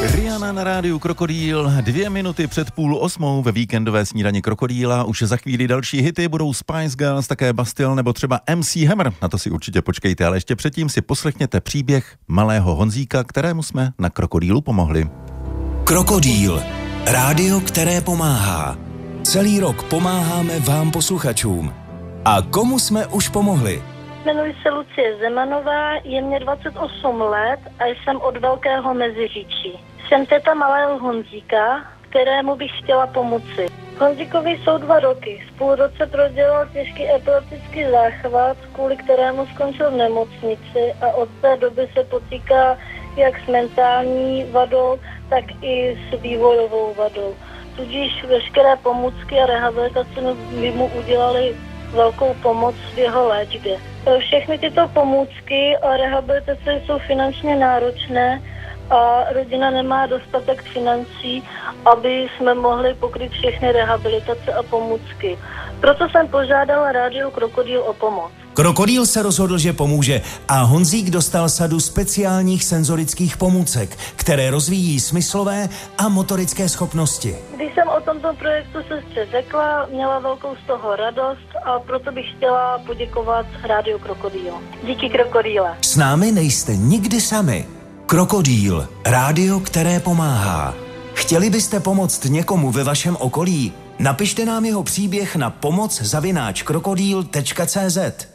Rihanna na rádiu Krokodýl, 2 minuty před 7:30 ve víkendové snídani Krokodýla. Už za chvíli další hity budou Spice Girls, také Bastille nebo třeba MC Hammer. Na to si určitě počkejte, ale ještě předtím si poslechněte příběh malého Honzíka, kterému jsme na Krokodýlu pomohli. Krokodýl, rádio, které pomáhá. Celý rok pomáháme vám posluchačům. A komu jsme už pomohli? Jmenuji se Lucie Zemanová, je mě 28 let a jsem od Velkého Meziříčí. Jsem teta malého Honzíka, kterému bych chtěla pomoci. Honzíkovi jsou 2 roky. V půlroce prodělal těžký epileptický záchvat, kvůli kterému skončil v nemocnici a od té doby se potýká jak s mentální vadou, tak i s vývojovou vadou. Tudíž veškeré pomůcky a rehabilitace by mu udělali velkou pomoc v jeho léčbě. Všechny tyto pomůcky a rehabilitace jsou finančně náročné a rodina nemá dostatek financí, aby jsme mohli pokryt všechny rehabilitace a pomůcky. Proto jsem požádala rádio Krokodýl o pomoc. Krokodýl se rozhodl, že pomůže a Honzík dostal sadu speciálních senzorických pomůcek, které rozvíjí smyslové a motorické schopnosti. Když jsem o tomto projektu sestře řekla, měla velkou z toho radost a proto bych chtěla poděkovat rádio Krokodýl. Díky Krokodýle. S námi nejste nikdy sami. Krokodýl, rádio, které pomáhá. Chtěli byste pomoct někomu ve vašem okolí? Napište nám jeho příběh na pomoc@krokodýl.cz.